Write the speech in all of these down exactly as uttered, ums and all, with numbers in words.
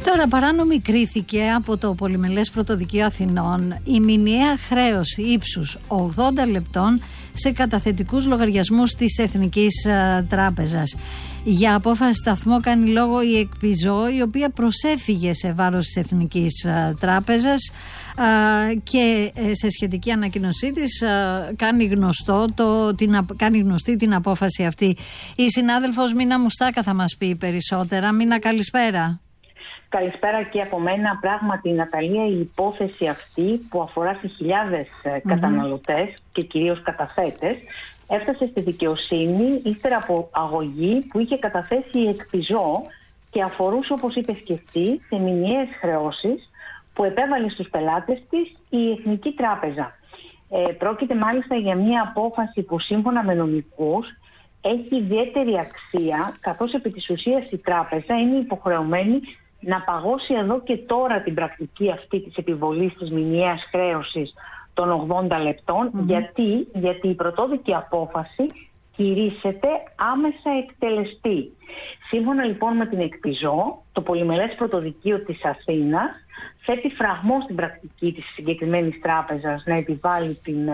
Τώρα παράνομη κρίθηκε από το Πολυμελές Πρωτοδικείο Αθηνών η μηνιαία χρέωση ύψους ογδόντα λεπτών σε καταθετικούς λογαριασμούς της Εθνικής uh, Τράπεζας. Για απόφαση σταθμό κάνει λόγο η ΕΚΠΙΖΟ, η οποία προσέφυγε σε βάρος της Εθνικής uh, Τράπεζας uh, και uh, σε σχετική ανακοίνωσή της uh, κάνει, γνωστό το, την, κάνει γνωστή την απόφαση αυτή. Η συνάδελφος Μίνα Μουστάκα θα μας πει περισσότερα. Μίνα, καλησπέρα. Καλησπέρα και από μένα. Πράγματι, Ναταλία, η υπόθεση αυτή που αφορά σε χιλιάδες mm-hmm. καταναλωτές και κυρίως καταθέτες έφτασε στη δικαιοσύνη ύστερα από αγωγή που είχε καταθέσει η ΕΚΠΙΖΟ και αφορούσε, όπως είπες και εσύ, σε μηνιαίες χρεώσεις που επέβαλε στους πελάτες της η Εθνική Τράπεζα. Ε, πρόκειται μάλιστα για μια απόφαση που σύμφωνα με νομικούς έχει ιδιαίτερη αξία, καθώς επί της ουσίας η τράπεζα είναι υποχρεωμένη να παγώσει εδώ και τώρα την πρακτική αυτή της επιβολής της μηνιαίας χρέωσης των ογδόντα λεπτών. Mm-hmm. Γιατί, γιατί η πρωτόδικη απόφαση κηρύσσεται άμεσα εκτελεστή. Σύμφωνα λοιπόν με την ΕΚΠΙΖΟ, το Πολυμελές Πρωτοδικείο της Αθήνας θέτει φραγμό στην πρακτική της συγκεκριμένης τράπεζας να επιβάλλει την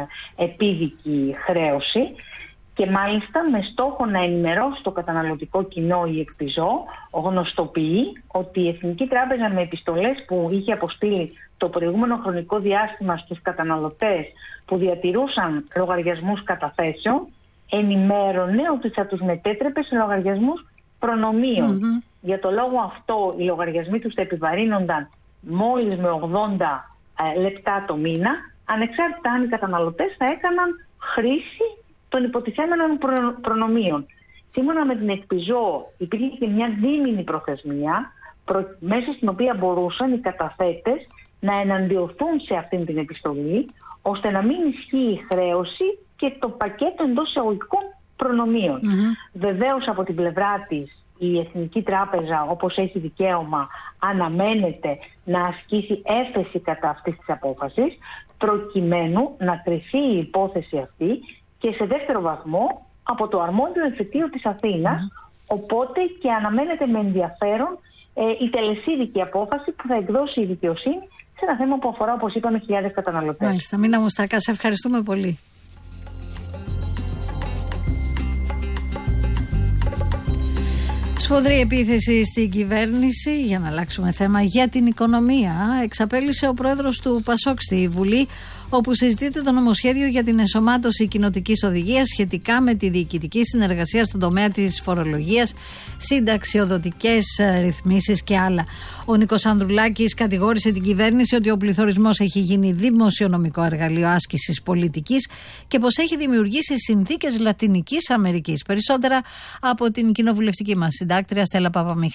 επίδικη χρέωση. Και μάλιστα με στόχο να ενημερώσει το καταναλωτικό κοινό, η ΕΚΠΙΖΟ γνωστοποιεί ότι η Εθνική Τράπεζα με επιστολές που είχε αποστείλει το προηγούμενο χρονικό διάστημα στους καταναλωτές που διατηρούσαν λογαριασμούς καταθέσεων, ενημέρωνε ότι θα τους μετέτρεπε σε λογαριασμούς προνομίων. Mm-hmm. Για το λόγο αυτό οι λογαριασμοί τους θα επιβαρύνονταν μόλις με ογδόντα ε, λεπτά το μήνα, ανεξάρτητα αν οι καταναλωτές θα έκαναν χρήση των υποτιθέμενων προ, προνομίων. Σύμφωνα με την ΕΚΠΙΖΟ υπήρχε και μια δίμηνη προθεσμία προ, μέσα στην οποία μπορούσαν οι καταθέτες να εναντιωθούν σε αυτήν την επιστολή, ώστε να μην ισχύει η χρέωση και το πακέτο εντός εισαγωγικών προνομίων. Mm-hmm. Βεβαίως από την πλευρά της η Εθνική Τράπεζα, όπως έχει δικαίωμα, αναμένεται να ασκήσει έφεση κατά αυτής της απόφασης, προκειμένου να κρυφεί η υπόθεση αυτή και σε δεύτερο βαθμό από το αρμόδιο εφετείο της Αθήνας, mm. οπότε και αναμένεται με ενδιαφέρον ε, η τελεσίδικη απόφαση που θα εκδώσει η δικαιοσύνη σε ένα θέμα που αφορά, όπως είπαμε, χιλιάδες καταναλωτές. Μάλιστα. Μίνα Μουστάκα, σε ευχαριστούμε πολύ. Σφοδρή επίθεση στην κυβέρνηση, για να αλλάξουμε θέμα, για την οικονομία. Εξαπέλυσε ο πρόεδρος του ΠΑΣΟΚ στη Βουλή, όπου συζητείται το νομοσχέδιο για την ενσωμάτωση κοινοτικής οδηγίας σχετικά με τη διοικητική συνεργασία στον τομέα της φορολογίας, συνταξιοδοτικές ρυθμίσεις και άλλα. Ο Νίκος Ανδρουλάκης κατηγόρησε την κυβέρνηση ότι ο πληθωρισμός έχει γίνει δημοσιονομικό εργαλείο άσκησης πολιτικής και πως έχει δημιουργήσει συνθήκες Λατινικής Αμερικής. Περισσότερα από την κοινοβουλευτική μας συντάκτρια Στέλλα Παπαμίχα.